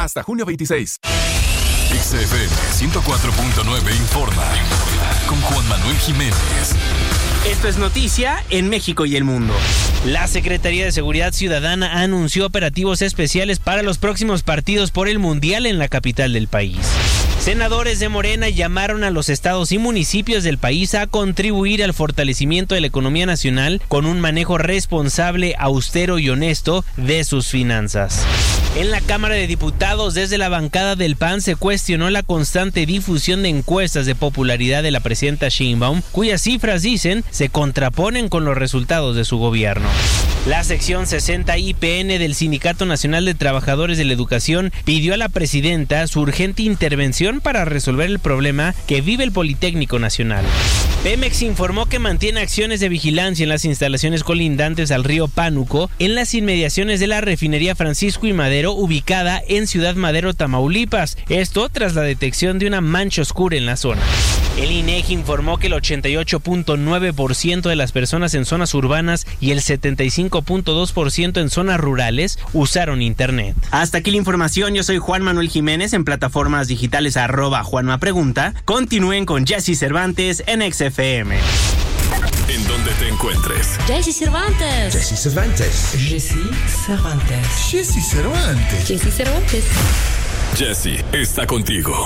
hasta junio 26. XFM 104.9 informa con Juan Manuel Jiménez. Esto es noticia en México y el mundo. La Secretaría de Seguridad Ciudadana anunció operativos especiales para los próximos partidos por el Mundial en la capital del país. Senadores de Morena llamaron a los estados y municipios del país a contribuir al fortalecimiento de la economía nacional con un manejo responsable, austero y honesto de sus finanzas. En la Cámara de Diputados, desde la bancada del PAN se cuestionó la constante difusión de encuestas de popularidad de la presidenta Sheinbaum, cuyas cifras, dicen, se contraponen con los resultados de su gobierno. La sección 60 IPN del Sindicato Nacional de Trabajadores de la Educación pidió a la presidenta su urgente intervención para resolver el problema que vive el Politécnico Nacional. Pemex informó que mantiene acciones de vigilancia en las instalaciones colindantes al río Pánuco, en las inmediaciones de la refinería Francisco y Madero, ubicada en Ciudad Madero, Tamaulipas. Esto tras la detección de una mancha oscura en la zona. El INEGI informó que el 88.9% de las personas en zonas urbanas y el 75.2% en zonas rurales usaron internet. Hasta aquí la información. Yo soy Juan Manuel Jiménez. En plataformas digitales @JuanmaPregunta. Continúen con Jesse Cervantes en XFM. En donde te encuentres. Jesse Cervantes. Jesse Cervantes. Jesse Cervantes. Jesse Cervantes. Jesse Cervantes. Jesse está contigo.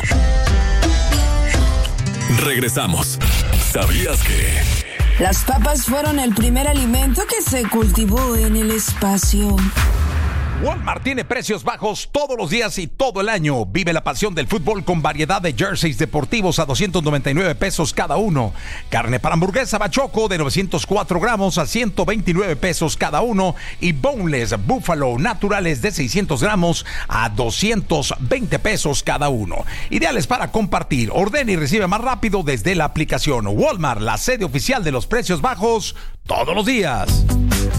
Regresamos. ¿Sabías que? Las papas fueron el primer alimento que se cultivó en el espacio. Walmart tiene precios bajos todos los días y todo el año. Vive la pasión del fútbol con variedad de jerseys deportivos a 299 pesos cada uno. Carne para hamburguesa Bachoco de 904 gramos a 129 pesos cada uno. Y boneless búfalo naturales de 600 gramos a 220 pesos cada uno. Ideales para compartir. Ordena y recibe más rápido desde la aplicación. Walmart, la sede oficial de los precios bajos todos los días.